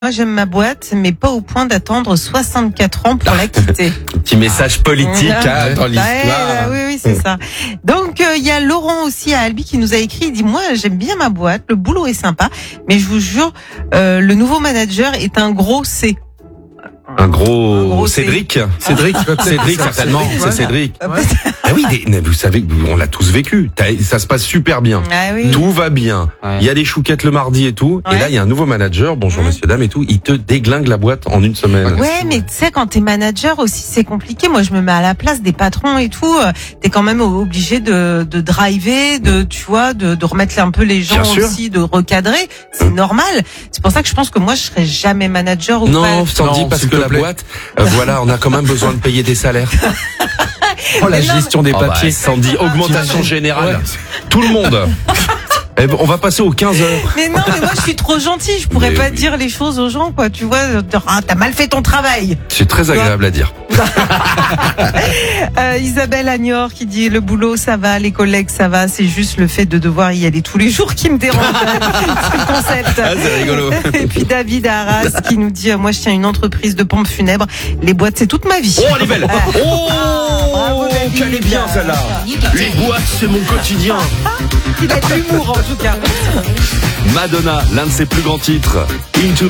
Moi, j'aime ma boîte, mais pas au point d'attendre 64 ans pour la quitter. Petit message politique dans l'histoire. Oui, c'est ça. Donc, il y a Laurent aussi à Albi qui nous a écrit. Il dit, moi, j'aime bien ma boîte, le boulot est sympa, mais je vous jure, le nouveau manager est un gros C. Un gros Cédric. Cédric, certainement. C'est Cédric. Ah oui, vous savez, on l'a tous vécu. Ça se passe super bien. Ah oui. Tout va bien. Il y a des chouquettes le mardi et tout. Ouais. Et là, il y a un nouveau manager. Bonjour, messieurs, dames et tout. Il te déglingue la boîte en une semaine. Ouais, mais tu sais, quand t'es manager aussi, c'est compliqué. Moi, je me mets à la place des patrons et tout. T'es quand même obligé de driver, tu vois, de remettre un peu les gens aussi, de recadrer. C'est normal. C'est pour ça que je pense que moi, je serais jamais manager ou pas. Non, Sandy, parce que la boîte, voilà, on a quand même besoin de payer des salaires. Oh, la gestion des papiers. Sandy, augmentation générale. Tout le monde. On va passer aux 15 heures. Mais non, mais moi je suis trop gentille, je pourrais pas dire les choses aux gens, quoi. Tu vois, t'as mal fait ton travail. C'est très agréable à dire. Isabelle Agnor qui dit le boulot ça va, les collègues ça va, c'est juste le fait de devoir y aller tous les jours qui me dérange. C'est le concept. Ah, c'est rigolo. Et puis David Arras qui nous dit moi je tiens une entreprise de pompes funèbres, les boîtes c'est toute ma vie. Oh, elle est belle. Bravo, David. Qu'elle est bien celle-là. Les boîtes, c'est mon quotidien. Il a de l'humour en tout cas. Madonna, l'un de ses plus grands titres, Into